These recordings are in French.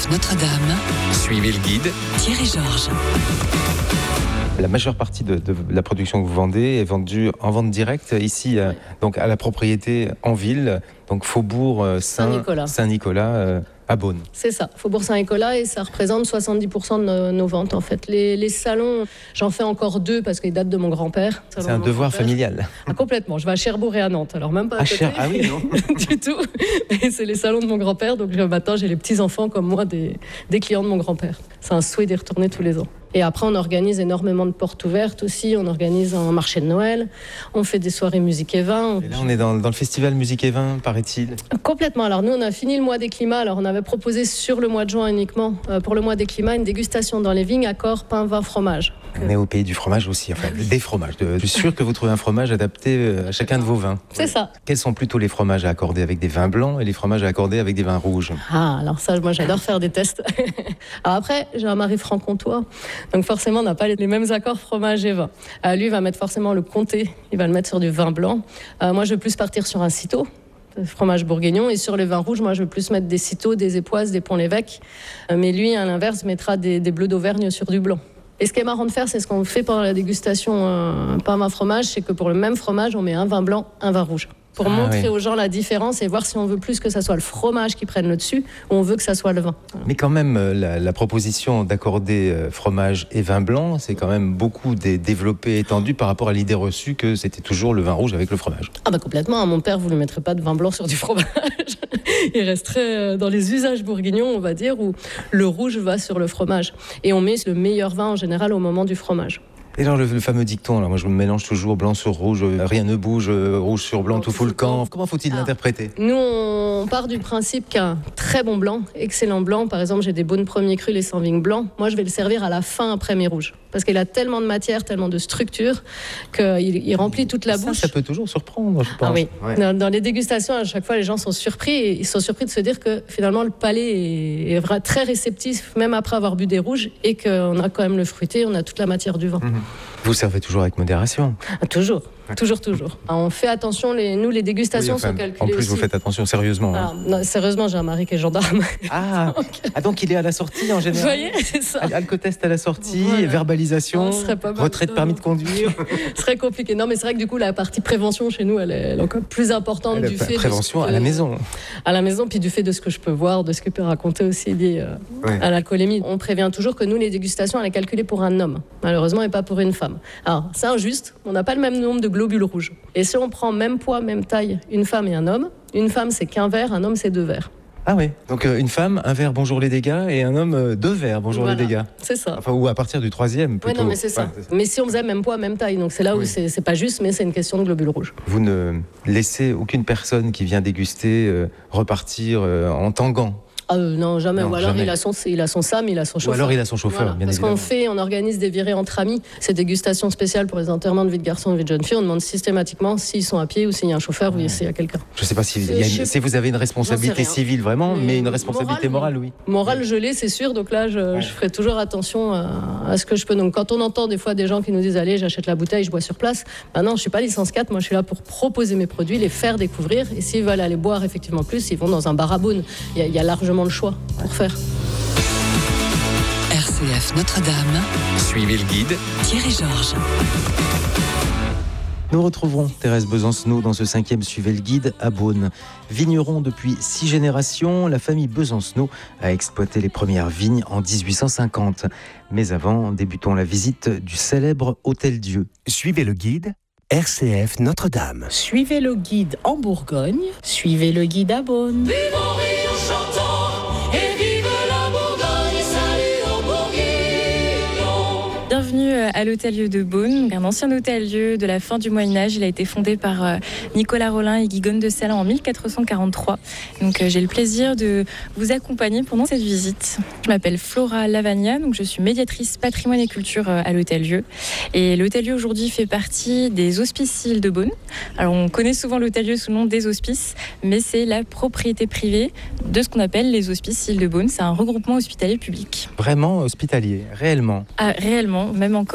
RCF Notre-Dame. Suivez le guide. Thierry Georges. La majeure partie de la production que vous vendez est vendue en vente directe ici, donc à la propriété en ville, donc Faubourg Saint-Nicolas à Beaune. C'est ça, Faubourg Saint-Nicolas, et ça représente 70% de nos ventes en fait. Les salons, j'en fais encore 2 parce qu'ils datent de mon grand-père. C'est un devoir familial. Ah, complètement, je vais à Cherbourg et à Nantes, alors même pas à côté. Ah oui, non du tout, mais c'est les salons de mon grand-père, donc maintenant j'ai les petits-enfants comme moi des clients de mon grand-père. C'est un souhait d'y retourner tous les ans. Et après, on organise énormément de portes ouvertes aussi. On organise un marché de Noël. On fait des soirées musique et vin. Et là, on est dans le festival musique et vin, paraît-il. Complètement. Alors, nous, on a fini le mois des climats. Alors, on avait proposé sur le mois de juin uniquement, pour le mois des climats, une dégustation dans les vignes, accord, pain, vin, fromage. On est au pays du fromage aussi, enfin des fromages. Je suis sûr que vous trouvez un fromage adapté à chacun de vos vins. C'est ça. Quels sont plutôt les fromages à accorder avec des vins blancs et les fromages à accorder avec des vins rouges? Ah, alors ça, moi, j'adore faire des tests. Alors après, j'ai un mari franc-comtois, donc forcément, on n'a pas les mêmes accords fromage et vin. Lui, il va mettre forcément le comté, il va le mettre sur du vin blanc. Moi, je vais plus partir sur un citeau, fromage bourguignon, et sur les vins rouges, moi, je vais plus mettre des citeaux, des époisses, des Pont-l'Évêque. Mais lui, à l'inverse, mettra des bleus d'Auvergne sur du blanc. Et ce qui est marrant de faire, c'est ce qu'on fait pendant la dégustation pain, vin, fromage, c'est que pour le même fromage, on met un vin blanc, un vin rouge. Pour montrer aux gens la différence et voir si on veut plus que ça soit le fromage qui prenne le dessus ou on veut que ça soit le vin. Voilà. Mais quand même, la proposition d'accorder fromage et vin blanc, c'est quand même beaucoup développé, étendu par rapport à l'idée reçue que c'était toujours le vin rouge avec le fromage. Ah bah complètement, mon père, vous ne lui mettrez pas de vin blanc sur du fromage. Il resterait dans les usages bourguignons, on va dire, où le rouge va sur le fromage. Et on met le meilleur vin en général au moment du fromage. Et genre le fameux dicton, là, moi je me mélange toujours blanc sur rouge, rien ne bouge, rouge sur blanc, tout fout le camp. Comment faut-il l'interpréter? Nous, on part du principe qu'un très bon blanc, excellent blanc, par exemple, j'ai des Beaune premiers crus, les sans vignes blancs, moi je vais le servir à la fin après mes rouges. Parce qu'il a tellement de matière, tellement de structure, qu'il remplit toute la bouche. Ça peut toujours surprendre, je pense. Ah oui. Ouais. Dans les dégustations, à chaque fois, les gens sont surpris. Et ils sont surpris de se dire que finalement, le palais est très réceptif, même après avoir bu des rouges, et qu'on a quand même le fruité, on a toute la matière du vin. Vous servez toujours avec modération? Toujours. Toujours. On fait attention, nous les dégustations sont calculées. En plus, aussi. Vous faites attention sérieusement. Alors, non, sérieusement, j'ai un mari qui est gendarme. Donc il est à la sortie en général. Vous voyez, c'est ça. Alcotest à la sortie, voilà. Verbalisation, retrait de permis de conduire. Ce serait compliqué. Non, mais c'est vrai que du coup, la partie prévention chez nous, elle est encore plus importante du fait. Prévention à la maison. À la maison, puis du fait de ce que je peux voir, de ce que peut raconter aussi lié à l'alcoolémie. On prévient toujours que nous, les dégustations, elle est calculée pour un homme, malheureusement, et pas pour une femme. Alors, c'est injuste. On n'a pas le même nombre de globules rouges. Et si on prend même poids, même taille, une femme et un homme, une femme c'est qu'un verre, un homme c'est 2 verres. Ah oui, donc une femme, un verre, bonjour les dégâts, et un homme, 2 verres, bonjour les dégâts. C'est ça. Enfin, ou à partir du 3e plutôt. Oui, non, mais c'est ça. Mais si on faisait même poids, même taille, donc c'est là où c'est pas juste, mais c'est une question de globules rouges. Vous ne laissez aucune personne qui vient déguster repartir en tangant? Non, jamais. Non, ou alors jamais. il a son SAM, il a son chauffeur. Ou alors il a son chauffeur, voilà. bien Parce évidemment. on organise des virées entre amis, ces dégustations spéciales pour les enterrements de vie de garçon et de vie de jeune fille. On demande systématiquement s'ils sont à pied ou s'il y a un chauffeur ou s'il y a quelqu'un. Je ne sais pas si vous avez une responsabilité civile vraiment, mais une responsabilité morale, oui. Morale, je l'ai, c'est sûr. Donc là, je ferai toujours attention à ce que je peux. Donc quand on entend des fois des gens qui nous disent allez, j'achète la bouteille, je bois sur place. Ben non, je suis pas licence 4. Moi, je suis là pour proposer mes produits, les faire découvrir. Et s'ils veulent aller boire effectivement plus, ils vont dans un bar à Beaune. Il y a largement le choix pour faire. RCF Notre-Dame. Suivez le guide. Thierry Georges. Nous retrouverons Thérèse Besancenot dans ce 5e Suivez le guide à Beaune. Vigneron depuis 6 générations, la famille Besancenot a exploité les premières vignes en 1850. Mais avant, débutons la visite du célèbre Hôtel-Dieu. Suivez le guide, RCF Notre-Dame. Suivez le guide en Bourgogne, suivez le guide à Beaune. Bienvenue à l'Hôtel-Dieu de Beaune, un ancien hôtel-dieu de la fin du Moyen-Âge. Il a été fondé par Nicolas Rollin et Guigone de Salins en 1443. Donc j'ai le plaisir de vous accompagner pendant cette visite. Je m'appelle Flora Lavagna, donc je suis médiatrice patrimoine et culture à l'Hôtel-Dieu. Et l'Hôtel-Dieu aujourd'hui fait partie des Hospices Île de Beaune. Alors on connaît souvent l'Hôtel-Dieu sous le nom des Hospices, mais c'est la propriété privée de ce qu'on appelle les Hospices Île de Beaune. C'est un regroupement hospitalier public. Vraiment hospitalier, réellement. Ah, réellement, même encore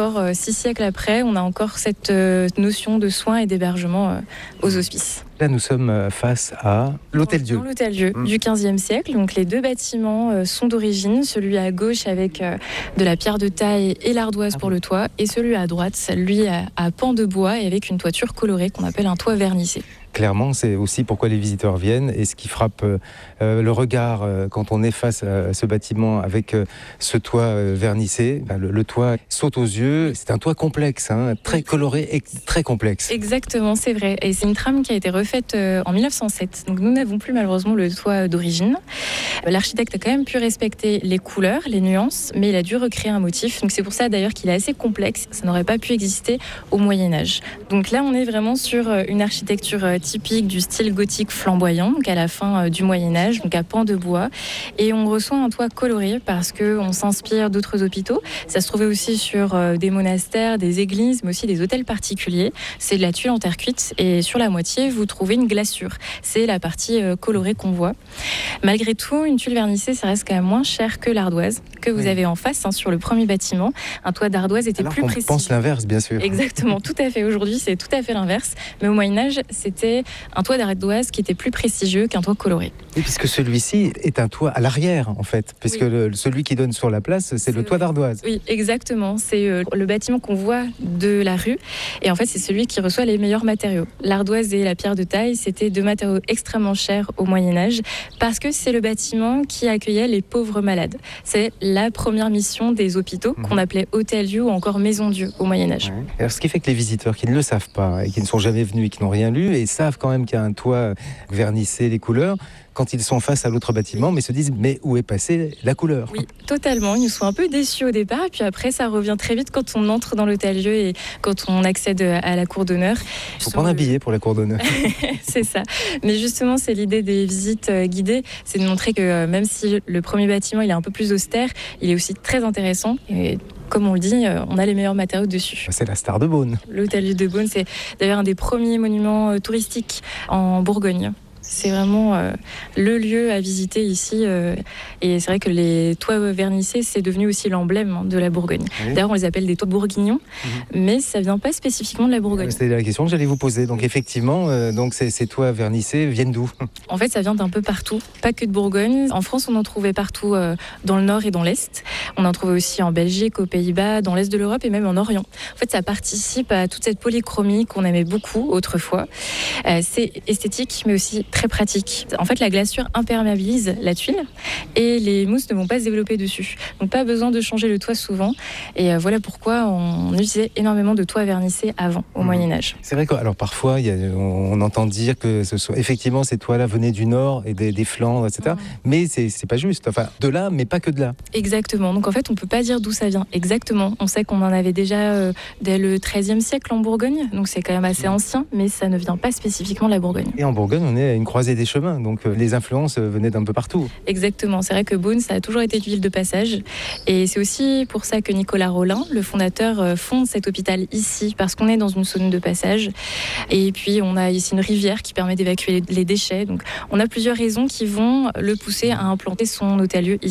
encore 6 siècles après, on a encore cette notion de soins et d'hébergement aux hospices. Là, nous sommes face à l'Hôtel-Dieu. Dans l'Hôtel-Dieu du XVe siècle. Donc, les deux bâtiments sont d'origine. Celui à gauche avec de la pierre de taille et l'ardoise pour le toit. Et celui à droite, lui à pan de bois et avec une toiture colorée qu'on appelle un toit vernissé. Clairement, c'est aussi pourquoi les visiteurs viennent. Et ce qui frappe le regard quand on est face à ce bâtiment avec ce toit vernissé, le toit saute aux yeux. C'est un toit complexe, très coloré et très complexe. Exactement, c'est vrai. Et c'est une trame qui a été refaite en 1907. Donc nous n'avons plus malheureusement le toit d'origine. L'architecte a quand même pu respecter les couleurs, les nuances, mais il a dû recréer un motif. Donc c'est pour ça d'ailleurs qu'il est assez complexe. Ça n'aurait pas pu exister au Moyen-Âge. Donc là, on est vraiment sur une architecture typique du style gothique flamboyant, donc à la fin du Moyen-Âge, donc à pan de bois. Et on reçoit un toit coloré parce qu'on s'inspire d'autres hôpitaux. Ça se trouvait aussi sur des monastères, des églises, mais aussi des hôtels particuliers. C'est de la tuile en terre cuite et sur la moitié, vous trouvez une glaçure. C'est la partie colorée qu'on voit. Malgré tout, une tuile vernissée, ça reste quand même moins cher que l'ardoise que vous avez en face, sur le premier bâtiment. Un toit d'ardoise était plus précis. On pense l'inverse, bien sûr. Exactement, tout à fait. Aujourd'hui, c'est tout à fait l'inverse. Mais au Moyen-Âge, c'était un toit d'ardoise qui était plus prestigieux qu'un toit coloré. Et puisque celui-ci est un toit à l'arrière, en fait, puisque celui qui donne sur la place, c'est le toit d'ardoise. Oui, exactement. C'est le bâtiment qu'on voit de la rue. Et en fait, c'est celui qui reçoit les meilleurs matériaux. L'ardoise et la pierre de taille, c'était deux matériaux extrêmement chers au Moyen-Âge, parce que c'est le bâtiment qui accueillait les pauvres malades. C'est la première mission des hôpitaux, qu'on appelait Hôtel-Dieu ou encore Maison-Dieu au Moyen-Âge. Ouais. Alors, ce qui fait que les visiteurs qui ne le savent pas et qui ne sont jamais venus et qui n'ont rien lu et savent quand même qu'il y a un toit vernissé, les couleurs, quand ils sont face à l'autre bâtiment, mais se disent mais où est passée la couleur ? Oui, totalement. Ils nous sont un peu déçus au départ, puis après ça revient très vite quand on entre dans l'hôtel-dieu et quand on accède à la cour d'honneur. Il faut prendre un billet pour la cour d'honneur. C'est ça. Mais justement, c'est l'idée des visites guidées, c'est de montrer que même si le premier bâtiment il est un peu plus austère, il est aussi très intéressant. Et comme on le dit, on a les meilleurs matériaux dessus. C'est la star de Beaune. L'Hôtel-Dieu de Beaune, c'est d'ailleurs un des premiers monuments touristiques en Bourgogne. C'est vraiment le lieu à visiter ici. Et c'est vrai que les toits vernissés, c'est devenu aussi l'emblème de la Bourgogne. Oui. D'ailleurs, on les appelle des toits bourguignons, mais ça ne vient pas spécifiquement de la Bourgogne. C'était la question que j'allais vous poser. Donc effectivement, donc ces toits vernissés viennent d'où ? En fait, ça vient d'un peu partout, pas que de Bourgogne. En France, on en trouvait partout dans le nord et dans l'est. On en trouvait aussi en Belgique, aux Pays-Bas, dans l'est de l'Europe et même en Orient. En fait, ça participe à toute cette polychromie qu'on aimait beaucoup autrefois. C'est esthétique, mais aussi très pratique. En fait, la glaçure imperméabilise la tuile et les mousses ne vont pas se développer dessus. Donc, pas besoin de changer le toit souvent. Et voilà pourquoi on utilisait énormément de toits vernissés avant, au Moyen-Âge. C'est vrai que, alors parfois, on entend dire que effectivement, ces toits-là venaient du nord et des Flandres, etc. Mais c'est pas juste. Enfin, de là, mais pas que de là. Exactement. Donc, en fait, on peut pas dire d'où ça vient. Exactement. On sait qu'on en avait déjà dès le XIIIe siècle en Bourgogne. Donc, c'est quand même assez ancien, mais ça ne vient pas spécifiquement de la Bourgogne. Et en Bourgogne, on est à une croisée des chemins. Donc, les influences venaient d'un peu partout. Exactement. C'est vrai que Beaune, ça a toujours été une ville de passage. Et c'est aussi pour ça que Nicolas Rolin, le fondateur, fonde cet hôpital ici, parce qu'on est dans une zone de passage. Et puis, on a ici une rivière qui permet d'évacuer les déchets. Donc, on a plusieurs raisons qui vont le pousser à implanter son hôtel-lieu ici.